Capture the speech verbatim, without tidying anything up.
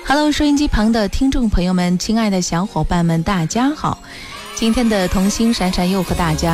Hello， 收音机旁的听众朋友们，亲爱的小伙伴们，大家好！今天的童心闪闪又和大家